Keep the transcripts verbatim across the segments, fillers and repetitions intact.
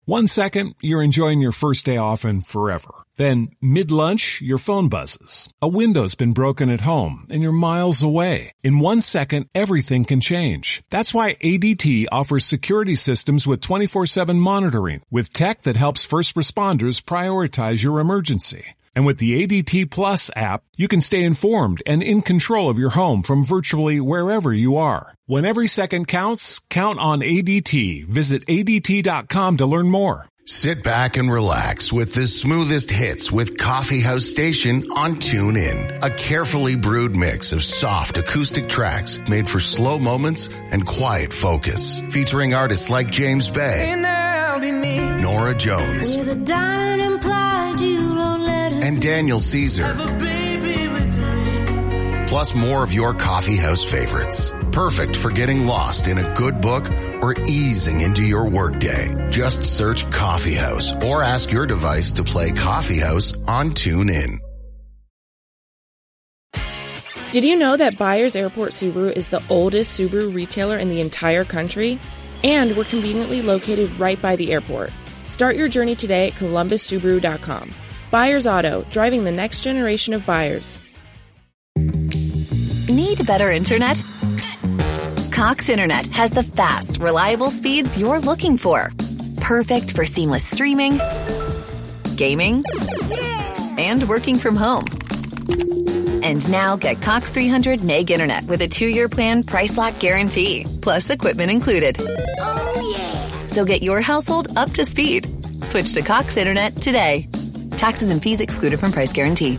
One second, you're enjoying your first day off and forever. Then, mid-lunch, your phone buzzes. A window's been broken at home, and you're miles away. In one second, everything can change. That's why A D T offers security systems with twenty-four seven monitoring, with tech that helps first responders prioritize your emergency. And with the A D T Plus app, you can stay informed and in control of your home from virtually wherever you are. When every second counts, count on A D T. Visit A D T dot com to learn more. Sit back and relax with the smoothest hits with Coffee House Station on TuneIn. A carefully brewed mix of soft acoustic tracks made for slow moments and quiet focus. Featuring artists like James Bay, Nora Jones, and Daniel Caesar. Plus more of your coffee house favorites. Perfect for getting lost in a good book or easing into your workday. Just search Coffee House or ask your device to play Coffee House on TuneIn. Did you know that Byers Airport Subaru is the oldest Subaru retailer in the entire country? And we're conveniently located right by the airport. Start your journey today at Columbus Subaru dot com. Byers Auto, driving the next generation of buyers. Need better internet? Cox Internet has the fast, reliable speeds you're looking for. Perfect for seamless streaming, gaming, and working from home. And now get Cox three hundred meg internet with a two-year plan price lock guarantee, plus equipment included. Oh, yeah. So get your household up to speed. Switch to Cox Internet today. Taxes and fees excluded from price guarantee.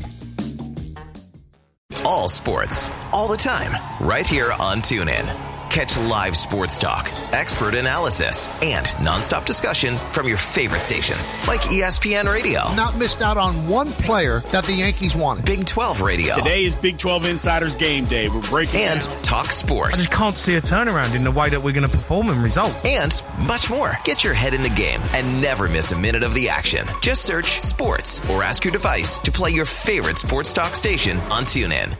All sports, all the time, right here on TuneIn. Catch live sports talk, expert analysis, and nonstop discussion from your favorite stations, like E S P N Radio. Not missed out on one player that the Yankees wanted. Big twelve Radio. Today is Big twelve Insiders Game Day. We're breaking And down. Talk Sports. I just can't see a turnaround in the way that we're going to perform and result. And much more. Get your head in the game and never miss a minute of the action. Just search Sports or ask your device to play your favorite sports talk station on TuneIn.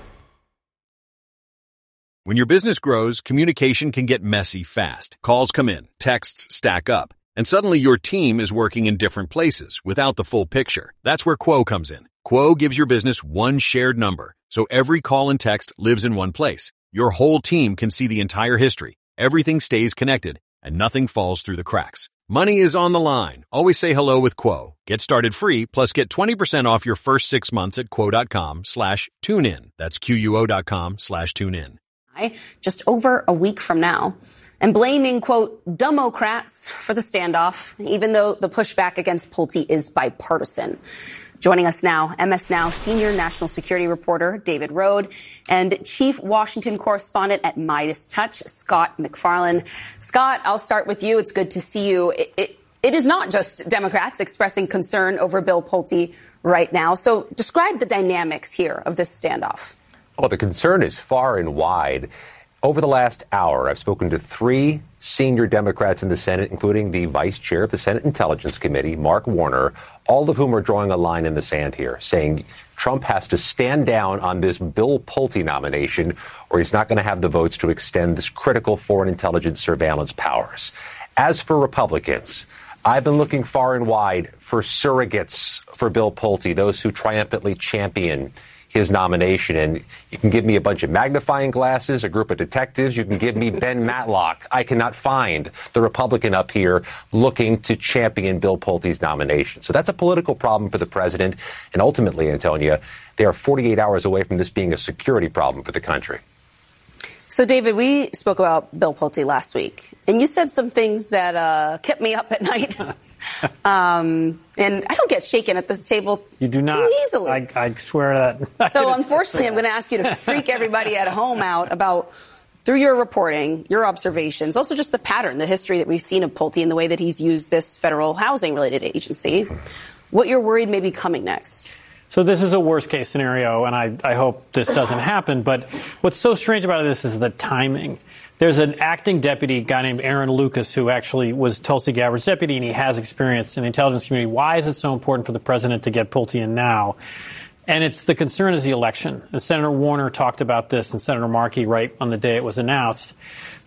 When your business grows, communication can get messy fast. Calls come in, texts stack up, and suddenly your team is working in different places without the full picture. That's where Quo comes in. Quo gives your business one shared number, so every call and text lives in one place. Your whole team can see the entire history. Everything stays connected, and nothing falls through the cracks. Money is on the line. Always say hello with Quo. Get started free, plus get twenty percent off your first six months at quo.com slash tune in. That's Q-U-O dot com slash tune in. Just over a week from now, and blaming, quote, Democrats for the standoff, even though the pushback against Pulte is bipartisan. Joining us now, M S Now senior national security reporter David Rode and chief Washington correspondent at Midas Touch, Scott MacFarlane. Scott, I'll start with you. It's good to see you. It, it, it is not just Democrats expressing concern over Bill Pulte right now. So describe the dynamics here of this standoff. Well, the concern is far and wide. Over the last hour, I've spoken to three senior Democrats in the Senate, including the vice chair of the Senate Intelligence Committee, Mark Warner, all of whom are drawing a line in the sand here, saying Trump has to stand down on this Bill Pulte nomination, or he's not going to have the votes to extend this critical foreign intelligence surveillance powers. As for Republicans, I've been looking far and wide for surrogates for Bill Pulte, those who triumphantly champion his nomination. And you can give me a bunch of magnifying glasses, a group of detectives. You can give me Ben Matlock. I cannot find the Republican up here looking to champion Bill Pulte's nomination. So that's a political problem for the president. And ultimately, Antonia, they are forty-eight hours away from this being a security problem for the country. So, David, we spoke about Bill Pulte last week, and you said some things that uh, kept me up at night. um, and I don't get shaken at this table you do not. too easily. I, I swear that. So, unfortunately, I'm going to ask you to freak everybody at home out about, through your reporting, your observations, also just the pattern, the history that we've seen of Pulte and the way that he's used this federal housing-related agency, what you're worried may be coming next. So this is a worst-case scenario, and I, I hope this doesn't happen. But what's so strange about this is the timing. There's an acting deputy guy named Aaron Lucas who actually was Tulsi Gabbard's deputy, and he has experience in the intelligence community. Why is it so important for the president to get Pulte in now? And it's the concern is the election. And Senator Warner talked about this, and Senator Markey right on the day it was announced.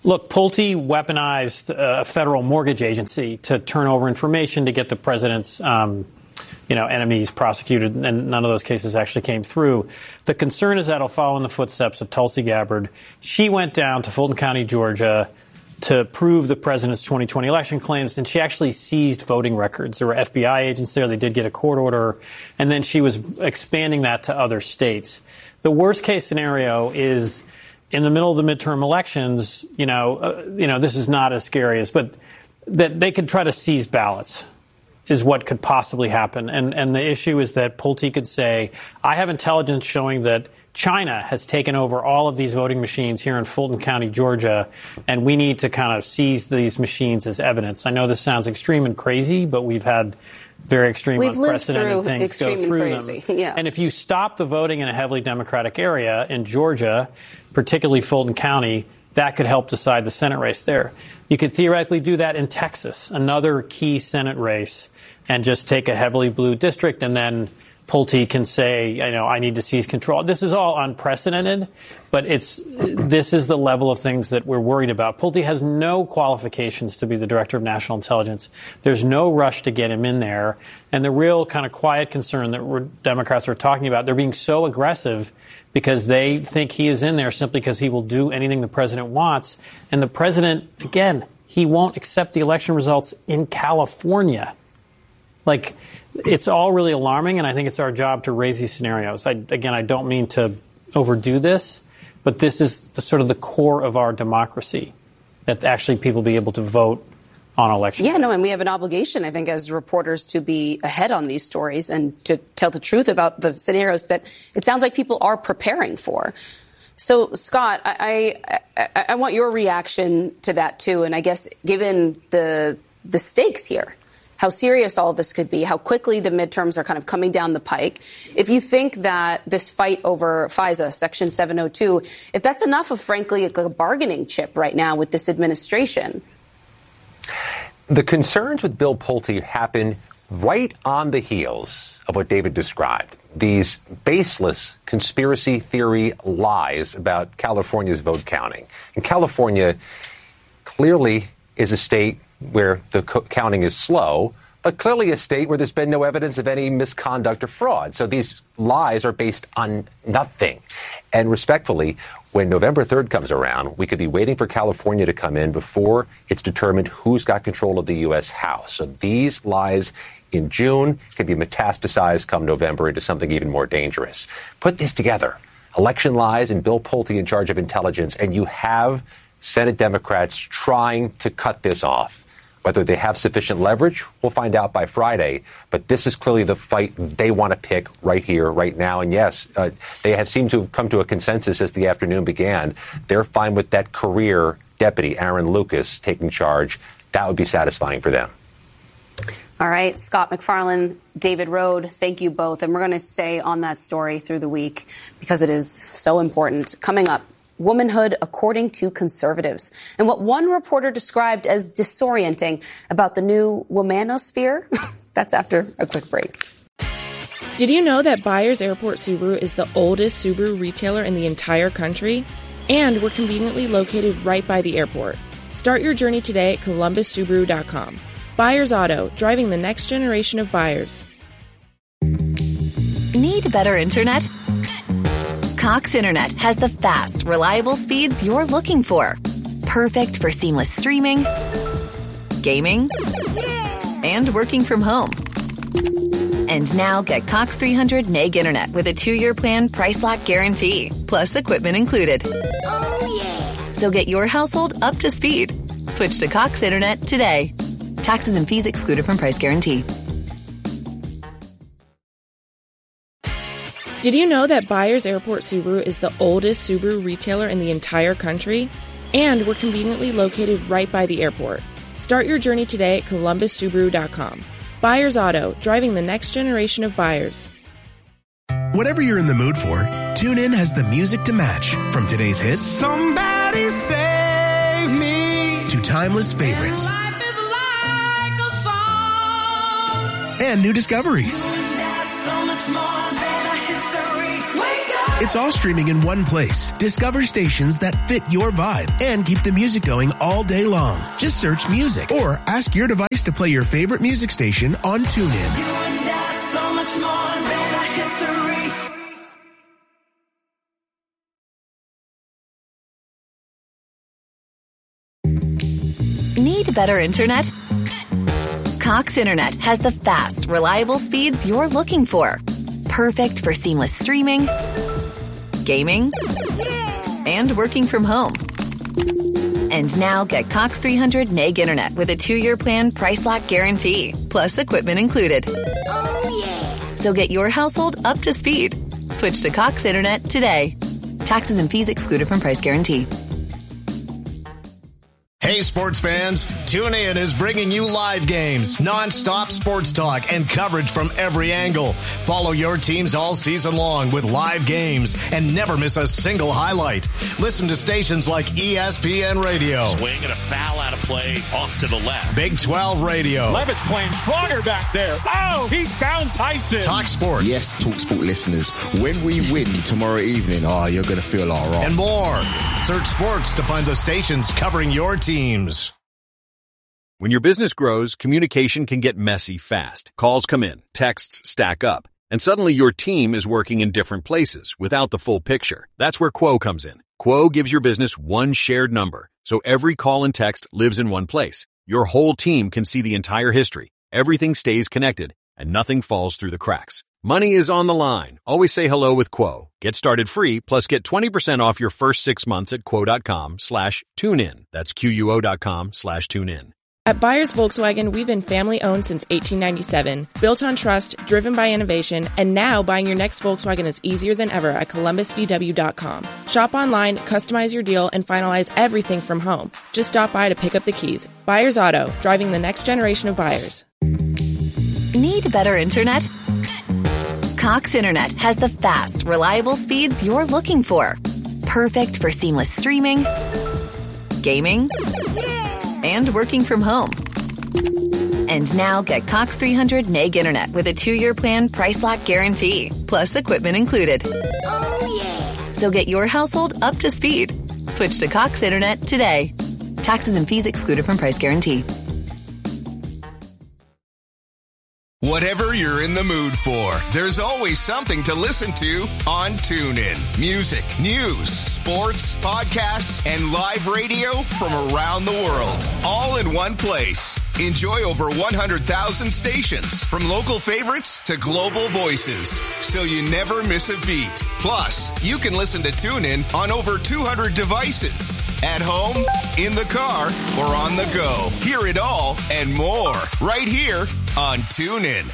Look, Pulte weaponized a federal mortgage agency to turn over information to get the president's, um, you know, enemies prosecuted, and none of those cases actually came through. The concern is that it'll follow in the footsteps of Tulsi Gabbard. She went down to Fulton County, Georgia, to prove the president's twenty twenty election claims, and she actually seized voting records. There were F B I agents there. They did get a court order, and then she was expanding that to other states. The worst case scenario is in the middle of the midterm elections, you know, uh, you know, this is not as scary as, but that they could try to seize ballots is what could possibly happen. And and the issue is that Pulte could say, I have intelligence showing that China has taken over all of these voting machines here in Fulton County, Georgia, and we need to kind of seize these machines as evidence. I know this sounds extreme and crazy, but we've had very extreme, We've unprecedented things go through crazy. them. Yeah. And if you stop the voting in a heavily Democratic area in Georgia, particularly Fulton County, that could help decide the Senate race there. You could theoretically do that in Texas, another key Senate race, and just take a heavily blue district, and then Pulte can say, you know, I need to seize control. This is all unprecedented, but it's this is the level of things that we're worried about. Pulte has no qualifications to be the director of national intelligence. There's no rush to get him in there. And the real kind of quiet concern that we're, Democrats are talking about, they're being so aggressive because they think he is in there simply because he will do anything the president wants. And the president, again, he won't accept the election results in California. Like, it's all really alarming, and I think it's our job to raise these scenarios. I, again, I don't mean to overdo this, but this is the, sort of the core of our democracy, that actually people be able to vote on election. Yeah, no, and we have an obligation, I think, as reporters to be ahead on these stories and to tell the truth about the scenarios that it sounds like people are preparing for. So, Scott, I, I, I, I want your reaction to that, too, and I guess given the the stakes here, how serious all of this could be, how quickly the midterms are kind of coming down the pike. If you think that this fight over FISA, Section seven oh two, if that's enough of, frankly, a bargaining chip right now with this administration. The concerns with Bill Pulte happen right on the heels of what David described. These baseless conspiracy theory lies about California's vote counting. And California clearly is a state where the co- counting is slow, but clearly a state where there's been no evidence of any misconduct or fraud. So these lies are based on nothing. And respectfully, when November third comes around, we could be waiting for California to come in before it's determined who's got control of the U S House. So these lies in June can be metastasized come November into something even more dangerous. Put this together, election lies and Bill Pulte in charge of intelligence, and you have Senate Democrats trying to cut this off. Whether they have sufficient leverage, we'll find out by Friday. But this is clearly the fight they want to pick right here, right now. And yes, uh, they have seemed to have come to a consensus as the afternoon began. They're fine with that career deputy, Aaron Lucas, taking charge. That would be satisfying for them. All right, Scott MacFarlane, David Rohde, thank you both. And we're going to stay on that story through the week because it is so important. Coming up, womanhood according to conservatives, and what one reporter described as disorienting about the new womanosphere. That's after a quick break. Did you know that Byers Airport Subaru is the oldest Subaru retailer in the entire country? And we're conveniently located right by the airport. Start your journey today at columbus subaru dot com. Byers Auto, driving the next generation of buyers. Need better internet? Cox Internet has the fast, reliable speeds you're looking for. Perfect for seamless streaming, gaming, and working from home. And now get Cox three hundred meg internet with a two-year plan price lock guarantee, plus equipment included. Oh, yeah. So get your household up to speed. Switch to Cox Internet today. Taxes and fees excluded from price guarantee. Did you know that Byers Airport Subaru is the oldest Subaru retailer in the entire country? And we're conveniently located right by the airport. Start your journey today at columbus subaru dot com. Byers Auto, driving the next generation of buyers. Whatever you're in the mood for, TuneIn has the music to match. From today's hits, Somebody Save Me, to timeless favorites, and, life is like a song. And new discoveries. So much more than a history. Wake up. It's all streaming in one place. Discover stations that fit your vibe and keep the music going all day long. Just search music or ask your device to play your favorite music station on TuneIn. You and I, so much more than a history. Need better internet? Cox Internet has the fast, reliable speeds you're looking for. Perfect for seamless streaming, gaming, and working from home. And now get Cox three hundred meg internet with a two-year plan price lock guarantee, plus equipment included. Oh, yeah. So get your household up to speed. Switch to Cox Internet today. Taxes and fees excluded from price guarantee. Hey, sports fans, TuneIn is bringing you live games, non-stop sports talk, and coverage from every angle. Follow your teams all season long with live games and never miss a single highlight. Listen to stations like E S P N Radio. Swing and a foul out of play off to the left. Big twelve Radio. Levitt's playing stronger back there. Oh, he found Tyson. Talk Sport. Yes, Talk Sport listeners, when we win tomorrow evening, oh, you're going to feel all right. And more. Search sports to find the stations covering your teams. When your business grows, communication can get messy fast. Calls come in, texts stack up, and suddenly your team is working in different places without the full picture. That's where Quo comes in. Quo gives your business one shared number, so every call and text lives in one place. Your whole team can see the entire history. Everything stays connected, and nothing falls through the cracks. Money is on the line. Always say hello with Quo. Get started free, plus get twenty percent off your first six months at quo.com slash tune in. That's Q-U-O dot com slash tune in. At Byers Volkswagen, we've been family-owned since eighteen ninety-seven, built on trust, driven by innovation, and now buying your next Volkswagen is easier than ever at Columbus V W dot com. Shop online, customize your deal, and finalize everything from home. Just stop by to pick up the keys. Byers Auto, driving the next generation of buyers. Need better internet? Cox Internet has the fast, reliable speeds you're looking for. Perfect for seamless streaming, gaming, and working from home. And now get Cox three hundred meg internet with a two-year plan price lock guarantee, plus equipment included. Oh, yeah. So get your household up to speed. Switch to Cox Internet today. Taxes and fees excluded from price guarantee. Whatever you're in the mood for, there's always something to listen to on TuneIn. Music, news, sports, podcasts, and live radio from around the world, all in one place. Enjoy over one hundred thousand stations, from local favorites to global voices, so you never miss a beat. Plus, you can listen to TuneIn on over two hundred devices, at home, in the car, or on the go. Hear it all and more right here on TuneIn.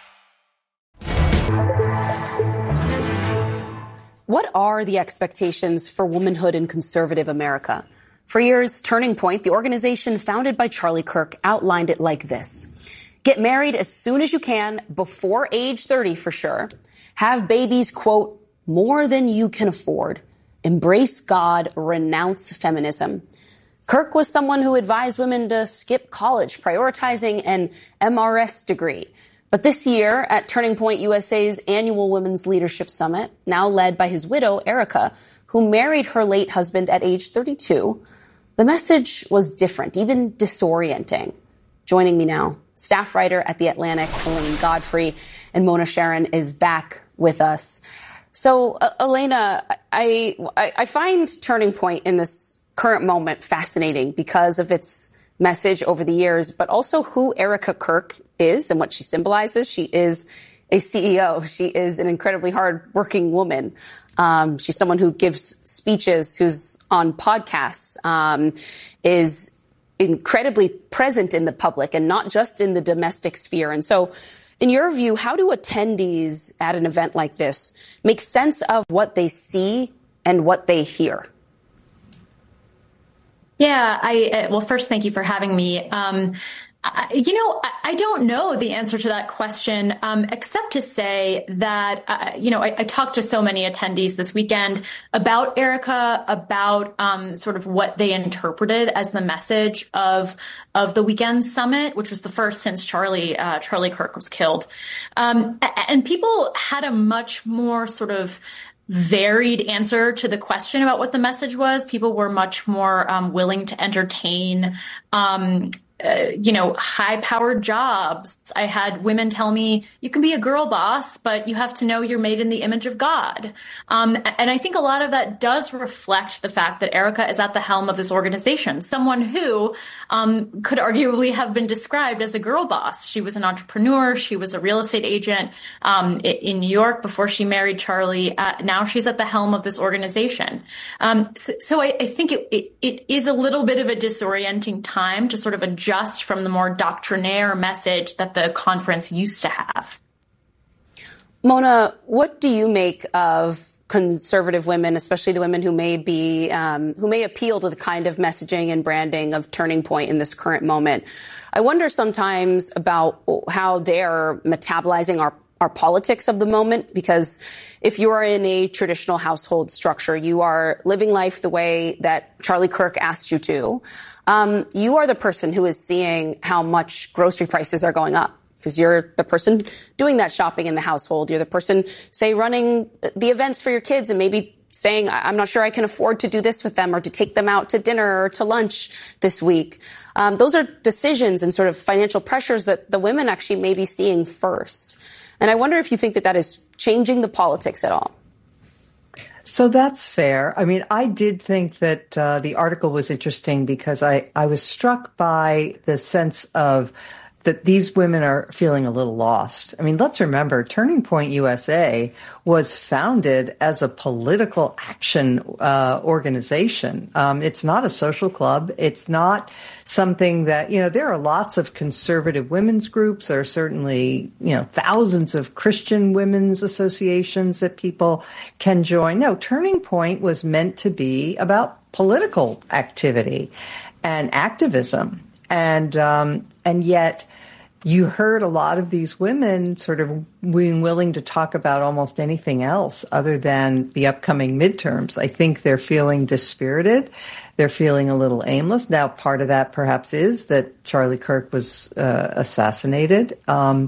What are the expectations for womanhood in conservative America? For years, Turning Point, the organization founded by Charlie Kirk, outlined it like this. Get married as soon as you can, before age thirty for sure. Have babies, quote, more than you can afford. Embrace God, renounce feminism. Kirk was someone who advised women to skip college, prioritizing an M R S degree. But this year, at Turning Point U S A's annual Women's Leadership Summit, now led by his widow, Erica, who married her late husband at age thirty-two, the message was different, even disorienting. Joining me now, staff writer at The Atlantic, Elaine Godfrey, and Mona Sharon is back with us. So, uh, Elena, I, I, I find Turning Point in this current moment fascinating because of its message over the years, but also who Erica Kirk is and what she symbolizes. She is a C E O. She is an incredibly hard-working woman. Um, she's someone who gives speeches, who's on podcasts, um, is incredibly present in the public and not just in the domestic sphere. And so, in your view, how do attendees at an event like this make sense of what they see and what they hear? Yeah, I, well, first, thank you for having me. Um, I, you know, I, I don't know the answer to that question, um, except to say that, uh, you know, I, I talked to so many attendees this weekend about Erica, about um, sort of what they interpreted as the message of of the weekend summit, which was the first since Charlie uh, Charlie Kirk was killed. Um, and people had a much more sort of varied answer to the question about what the message was. People were much more um, willing to entertain, um, uh, you know, high-powered jobs. I had women tell me, you can be a girl boss, but you have to know you're made in the image of God. Um, and I think a lot of that does reflect the fact that Erica is at the helm of this organization, someone who um, could arguably have been described as a girl boss. She was an entrepreneur. She was a real estate agent um, in New York before she married Charlie. Uh, now she's at the helm of this organization. Um, so, so I, I think it, it, it is a little bit of a disorienting time to sort of adjust from the more doctrinaire message that the conference used to have. Mona, what do you make of conservative women, especially the women who may be um, who may appeal to the kind of messaging and branding of Turning Point in this current moment? I wonder sometimes about how they're metabolizing our our politics of the moment, because if you are in a traditional household structure, you are living life the way that Charlie Kirk asked you to. Um, you are the person who is seeing how much grocery prices are going up, because you're the person doing that shopping in the household. You're the person, say, running the events for your kids and maybe saying, I'm not sure I can afford to do this with them or to take them out to dinner or to lunch this week. Um, those are decisions and sort of financial pressures that the women actually may be seeing first. And I wonder if you think that that is changing the politics at all. So that's fair. I mean, I did think that uh, the article was interesting because I, I was struck by the sense of that these women are feeling a little lost. I mean, let's remember, Turning Point U S A was founded as a political action uh, organization. Um, it's not a social club. It's not something that, you know, there are lots of conservative women's groups. There are certainly, you know, thousands of Christian women's associations that people can join. No, Turning Point was meant to be about political activity and activism. And, um, and yet, you heard a lot of these women sort of being willing to talk about almost anything else other than the upcoming midterms. I think they're feeling dispirited. They're feeling a little aimless. Now, part of that perhaps is that Charlie Kirk was uh, assassinated. Um,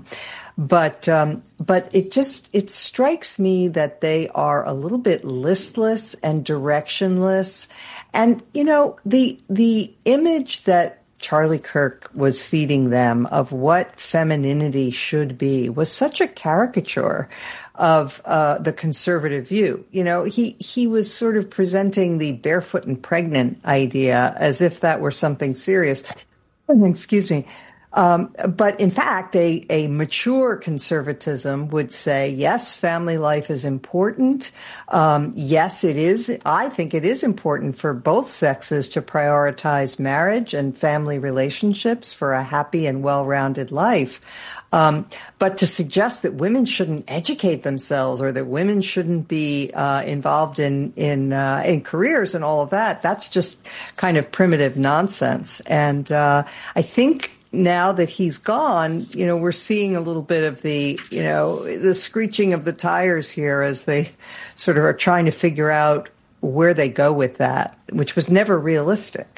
but um, but it just, it strikes me that they are a little bit listless and directionless. And, you know, the the image that Charlie Kirk was feeding them of what femininity should be was such a caricature of uh, the conservative view. You know, he, he was sort of presenting the barefoot and pregnant idea as if that were something serious. Excuse me. Um, but in fact, a, a mature conservatism would say, yes, family life is important. Um, yes, it is. I think it is important for both sexes to prioritize marriage and family relationships for a happy and well-rounded life. Um, but to suggest that women shouldn't educate themselves or that women shouldn't be uh, involved in in uh, in careers and all of that, that's just kind of primitive nonsense. And uh, I think now that he's gone, you know, we're seeing a little bit of the, you know, the screeching of the tires here as they sort of are trying to figure out where they go with that, which was never realistic.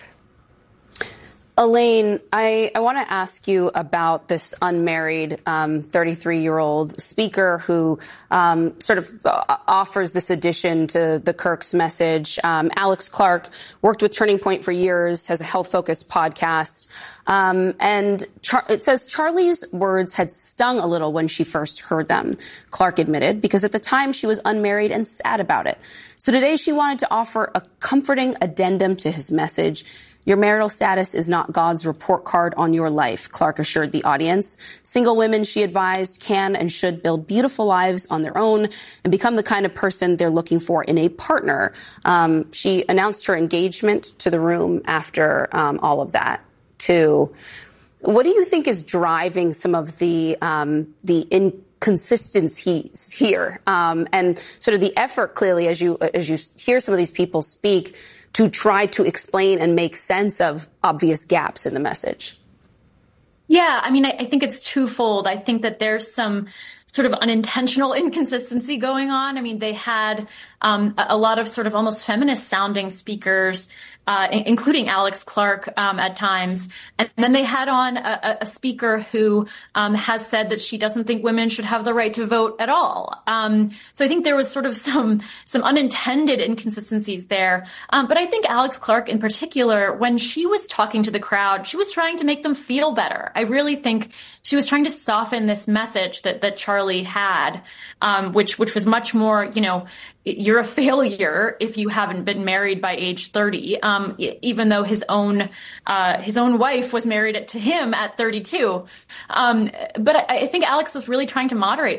Elaine, I, I want to ask you about this unmarried um, thirty-three-year-old speaker who um, sort of uh, offers this addition to the Kirk's message. Um, Alex Clark worked with Turning Point for years, has a health-focused podcast. Um, and Char- it says Charlie's words had stung a little when she first heard them, Clark admitted, because at the time she was unmarried and sad about it. So today she wanted to offer a comforting addendum to his message. Your marital status is not God's report card on your life, Clark assured the audience. Single women, she advised, can and should build beautiful lives on their own and become the kind of person they're looking for in a partner. Um, she announced her engagement to the room after um, all of that, too. What do you think is driving some of the um, the inconsistencies here um, and sort of the effort, clearly, as you as you hear some of these people speak, to try to explain and make sense of obvious gaps in the message? Yeah, I mean, I, I think it's twofold. I think that there's some sort of unintentional inconsistency going on. I mean, they had um, a, a lot of sort of almost feminist sounding speakers, uh, including Alex Clark um, at times. And then they had on a, a speaker who um, has said that she doesn't think women should have the right to vote at all. Um, so I think there was sort of some some unintended inconsistencies there. Um, but I think Alex Clark in particular, when she was talking to the crowd, she was trying to make them feel better. I really think she was trying to soften this message that that Charlie had, um, which which was much more, you know, you're a failure if you haven't been married by age thirty, um, even though his own uh, his own wife was married to him at thirty-two. Um, but I, I think Alex was really trying to moderate